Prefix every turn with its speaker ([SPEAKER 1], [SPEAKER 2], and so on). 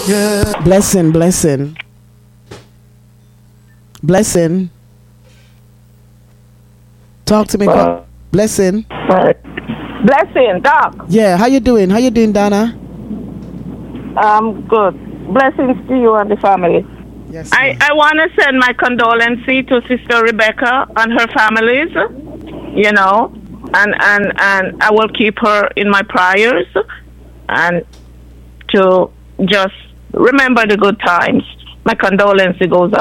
[SPEAKER 1] Blessing, blessing. Blessing. Talk to me. Blessing.
[SPEAKER 2] Blessing, Doc.
[SPEAKER 1] Yeah, how you doing? How you doing, Donna?
[SPEAKER 2] I'm good. Blessings to you and the family.
[SPEAKER 1] Yes.
[SPEAKER 2] I want to send my condolences to Sister Rebecca and her families, you know, and I will keep her in my prayers and to just remember the good times. My condolences goes out.